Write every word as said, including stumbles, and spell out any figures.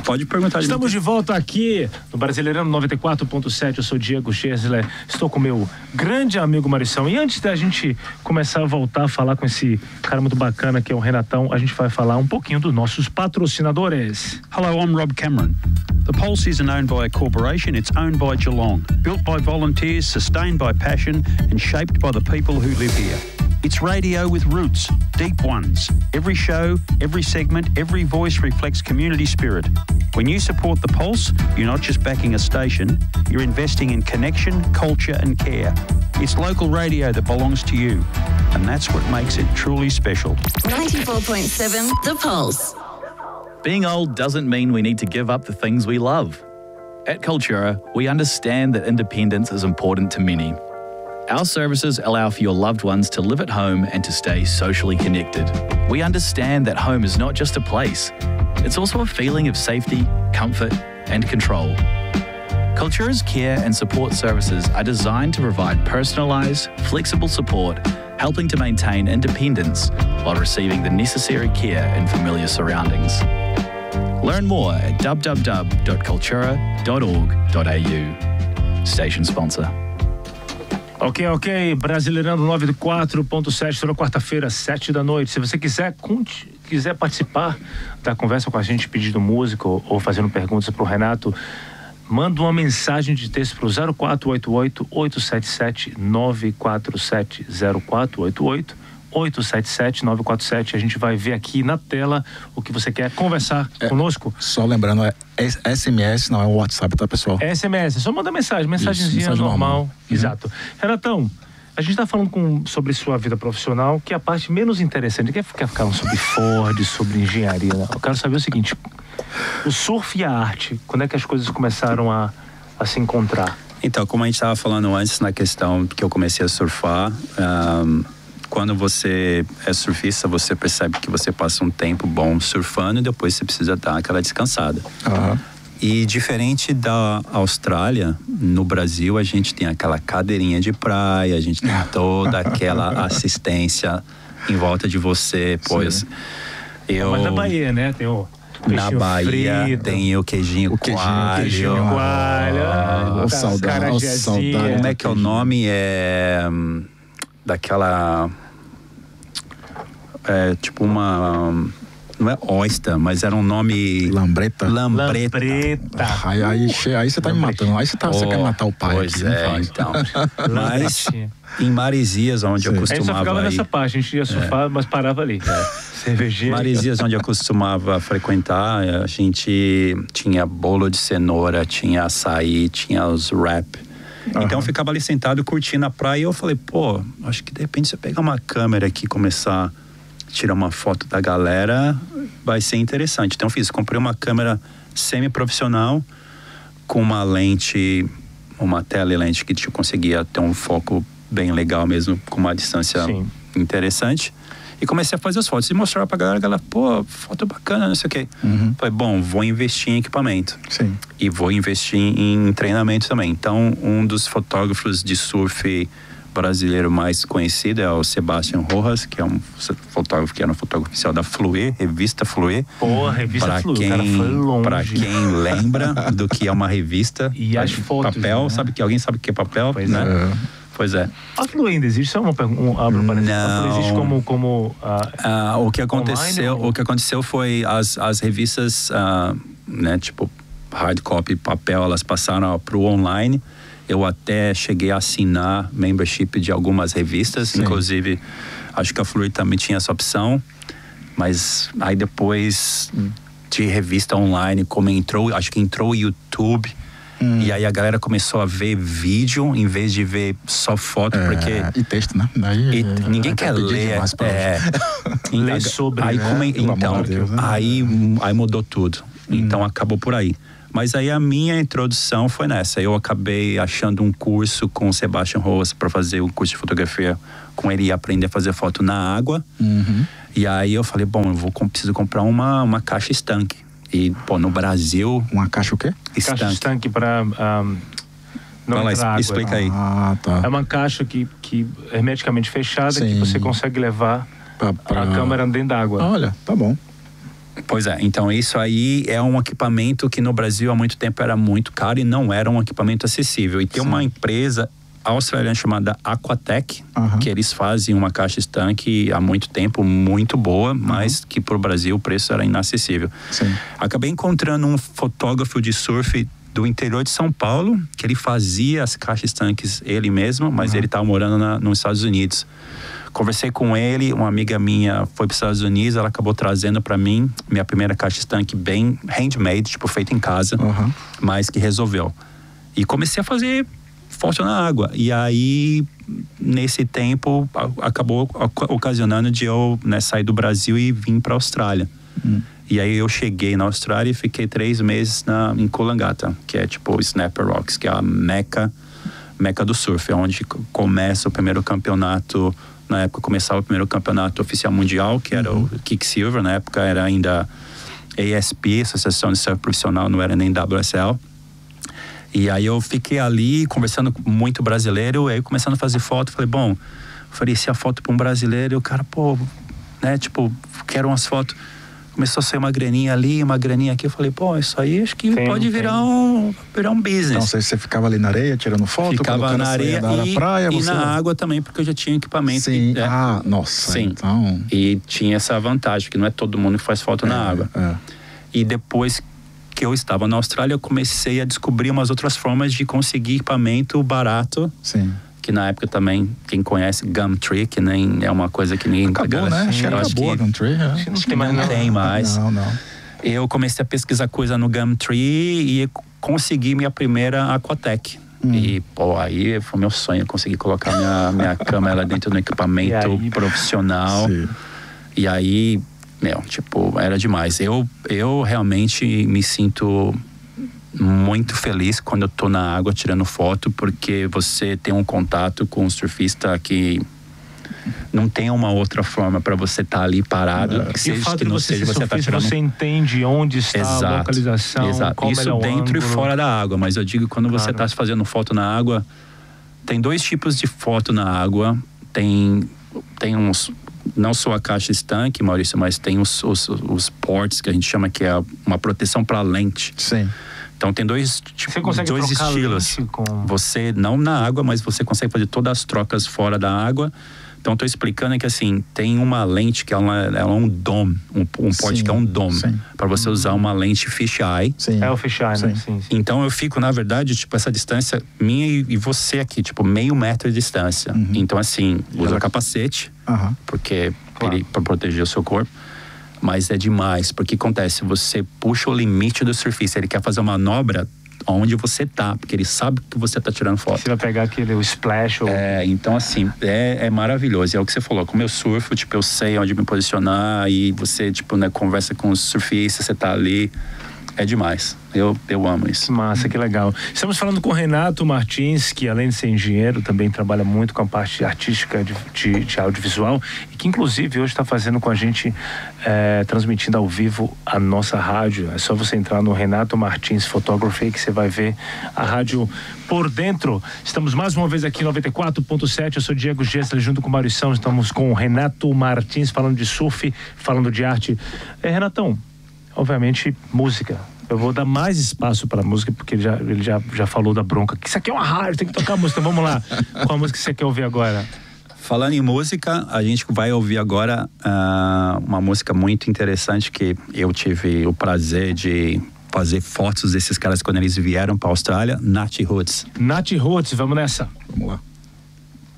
Pode perguntar. Estamos de volta aqui no Brasileirão noventa e quatro ponto sete. Eu sou Diego Scherzler. Estou com meu grande amigo Marição. E antes da gente começar a voltar a falar com esse cara muito bacana que é o Renatão, a gente vai falar um pouquinho dos nossos patrocinadores. Hello, I'm Rob Cameron. The Pulse isn't owned by a corporation, it's owned by Geelong. Built by volunteers, sustained by passion and shaped by the people who live here. It's radio with roots, deep ones. Every show, every segment, every voice reflects community spirit. When you support The Pulse, you're not just backing a station, you're investing in connection, culture and care. It's local radio that belongs to you, and that's what makes it truly special. ninety-four point seven The Pulse. Being old doesn't mean we need to give up the things we love. At Cultura, we understand that independence is important to many. Our services allow for your loved ones to live at home and to stay socially connected. We understand that home is not just a place. It's also a feeling of safety, comfort, and control. Cultura's care and support services are designed to provide personalised, flexible support, helping to maintain independence while receiving the necessary care in familiar surroundings. Learn more at w w w dot cultura dot org dot a u. Station sponsor. Ok, ok, Brasileirando noventa e quatro ponto sete, toda quarta-feira, sete da noite. Se você quiser, quiser participar da conversa com a gente, pedindo música ou, ou fazendo perguntas para o Renato, manda uma mensagem de texto para o zero quatro oito oito, oito sete sete, nove quatro sete, zero quatro oito oito, oito sete sete, nove quatro sete. A gente vai ver aqui na tela o que você quer conversar é, conosco. Só lembrando, é S M S, não é o WhatsApp, tá, pessoal? É S M S, é só manda mensagem, mensagenzinha Isso, mensagem normal. normal. Uhum. Exato. Renatão, a gente tá falando com, sobre sua vida profissional, que é a parte menos interessante. Quer ficar falando sobre Ford, sobre engenharia, né? Eu quero saber o seguinte, o surf e a arte, quando é que as coisas começaram a, a se encontrar? Então, como a gente estava falando antes na questão que eu comecei a surfar, um, quando você é surfista, você percebe que você passa um tempo bom surfando e depois você precisa dar aquela descansada. Uhum. E diferente da Austrália, no Brasil a gente tem aquela cadeirinha de praia, a gente tem toda aquela assistência em volta de você, pois eu... Mas na Bahia, né? Tem o... Na Bahia frito. Tem o queijinho, o queijinho coalho. Queijinho coalho. Ah, ah, saudade, saudade. Como é que é o nome? É... Daquela... É tipo uma... Não é oyster, mas era um nome... Lambreta. Lambreta. Lambreta. Aí, aí, aí você tá me matando. Aí você, tá, oh, você quer matar o pai. Pois aqui, é, então. Mas em Maresias, onde Sim. eu costumava... A gente só ficava ir, nessa parte, a gente ia surfar, é. mas parava ali. É. Cervejinha. Maresias, onde eu costumava frequentar, a gente tinha bolo de cenoura, tinha açaí, tinha os wrap. Uhum. Então eu ficava ali sentado curtindo a praia e eu falei, pô, acho que de repente se eu pegar uma câmera aqui e começar a tirar uma foto da galera, vai ser interessante. Então eu fiz, comprei uma câmera semi-profissional com uma lente, uma telelente que eu conseguia ter um foco bem legal mesmo, com uma distância Sim. interessante. E comecei a fazer as fotos e mostrar pra galera, a galera, pô, foto bacana, não sei o quê. Uhum. Falei, bom, vou investir em equipamento. Sim. E vou investir em treinamento também. Então, um dos fotógrafos de surf brasileiro mais conhecido é o Sebastian Rojas, que é um fotógrafo que era um fotógrafo oficial da Fluê, revista Fluê. Pô, revista pra Fluê, quem, o cara foi longe. Pra quem lembra do que é uma revista. E as fotos, papel, né? sabe que alguém sabe o que é papel? Pois né? é. Pois é. A Fluê ainda existe? Só uma pergunta, um, abro para Não. A Fluê existe como... como uh, ah, o, que aconteceu, online, o que aconteceu foi as, as revistas, ah, né, tipo hard copy, papel, elas passaram para o online. Eu até cheguei a assinar membership de algumas revistas, Sim. inclusive acho que a Fluir também tinha essa opção, mas aí depois de revista online, como entrou, acho que entrou o YouTube, hum. e aí a galera começou a ver vídeo em vez de ver só foto, é, porque... E texto, né? Daí, e é, ninguém é, quer ler, é, ler sobre, aí, né? como, então, Deus, né? aí, aí mudou tudo, hum. então acabou por aí. Mas aí a minha introdução foi nessa. Eu acabei achando um curso com o Sebastian Rojas para fazer um curso de fotografia com ele e aprender a fazer foto na água. Uhum. E aí eu falei, bom, eu vou, preciso comprar uma, uma caixa estanque. E, pô, no Brasil... Uma caixa o quê? Estanque. Caixa estanque para... Um, não lá, entrar água. Explica aí. Ah, tá. É uma caixa que, que é hermeticamente fechada, Sim. que você consegue levar pra, pra... a câmera dentro d'água. Olha, tá bom. Pois é, então isso aí é um equipamento que no Brasil há muito tempo era muito caro e não era um equipamento acessível. E tem Sim. uma empresa australiana chamada Aquatech, uhum. que eles fazem uma caixa estanque há muito tempo, muito boa, uhum. mas que para o Brasil o preço era inacessível. Sim. Acabei encontrando um fotógrafo de surf do interior de São Paulo, que ele fazia as caixas estanques ele mesmo, mas uhum. ele estava morando na, nos Estados Unidos. Conversei com ele, uma amiga minha foi para os Estados Unidos, ela acabou trazendo para mim minha primeira caixa estanque bem handmade, tipo feita em casa, uhum. mas que resolveu. E comecei a fazer foto na água. E aí, nesse tempo, acabou ocasionando de eu, né, sair do Brasil e vir para a Austrália. Hum. E aí eu cheguei na Austrália e fiquei três meses na, em Coolangatta, que é tipo o Snapper Rocks, que é a meca, meca do surf, é onde começa o primeiro campeonato. Na época começava o primeiro campeonato oficial mundial, que era uhum. o Kicksilver. Na época era ainda A S P, Associação de Surf Profissional, não era nem W S L. E aí eu fiquei ali conversando com muito brasileiro, aí começando a fazer foto, falei, bom, ofereci a foto para um brasileiro, e o cara, pô, né, tipo, quero umas fotos. Começou a sair uma graninha ali, uma graninha aqui, eu falei, pô, isso aí acho que tem, pode virar um, virar um business. Então você ficava ali na areia tirando foto? Ficava na areia da e, praia, e você... na água também, porque eu já tinha equipamento. Sim, que, é, ah, nossa, sim. Então... E tinha essa vantagem, que não é todo mundo que faz foto é, na água. É. E depois que eu estava na Austrália, eu comecei a descobrir umas outras formas de conseguir equipamento barato. Sim. Que na época também, quem conhece Gumtree, que nem é uma coisa que ninguém... Acabou, né? Acho que acabou a Gumtree. É. Acho que não, não tem mais. Não, não. Eu comecei a pesquisar coisa no Gumtree e consegui minha primeira Aquatech. Hum. E, pô, aí foi meu sonho, conseguir colocar minha, minha câmera dentro do equipamento aí, profissional. Sim. E aí... Meu, tipo, era demais. Eu, eu realmente me sinto muito feliz quando eu tô na água tirando foto, porque você tem um contato com um surfista que não tem uma outra forma para você estar tá ali parado. É. Que seja, e o fato que de você, seja, você, tá tirando... você entende onde está exato, a localização, exato. qual Isso dentro ângulo. E fora da água, mas eu digo quando claro. Você está fazendo foto na água, tem dois tipos de foto na água. Tem, tem uns... Não só a caixa estanque, Maurício, mas tem os, os, os ports, que a gente chama que é uma proteção para lente. Sim. Então tem dois, tipo, você consegue dois estilos. Com... Você, não na água, mas você consegue fazer todas as trocas fora da água. Então estou explicando que assim, tem uma lente que ela, ela é um dome, um, um porte que é um dome, para você usar uma lente fisheye. Sim. É o fisheye, sim. né? Sim, sim. Então eu fico, na verdade, tipo, essa distância minha e, e você aqui, tipo, meio metro de distância. Uhum. Então assim, usa ela... capacete, uhum. porque claro. Ele, para proteger o seu corpo. Mas é demais, porque acontece, você puxa o limite do surfista, ele quer fazer uma manobra onde você tá, porque ele sabe que você tá tirando foto. Você vai pegar aquele, o splash ou... É, então assim, é, é maravilhoso. É o que você falou, como eu surfo, tipo, eu sei onde me posicionar e você, tipo, né, conversa com os surfistas, você tá ali, é demais. Eu, eu amo isso. Que massa, que legal. Estamos falando com o Renato Martins, que além de ser engenheiro, também trabalha muito com a parte artística de, de, de audiovisual e que inclusive hoje está fazendo com a gente, é, transmitindo ao vivo a nossa rádio. É só você entrar no Renato Martins Photography que você vai ver a rádio por dentro. Estamos mais uma vez aqui em noventa e quatro ponto sete, eu sou Diego Gessler junto com o Maurição, estamos com o Renato Martins falando de surf, falando de arte. É, Renatão, obviamente música. Eu vou dar mais espaço para a música, porque ele, já, ele já, já falou da bronca. Que isso aqui é uma rádio, tem que tocar música. Vamos lá. Qual a música que você quer ouvir agora? Falando em música, a gente vai ouvir agora uh, uma música muito interessante que eu tive o prazer de fazer fotos desses caras quando eles vieram para a Austrália. Natty Roots. Natty Roots, vamos nessa. Vamos lá.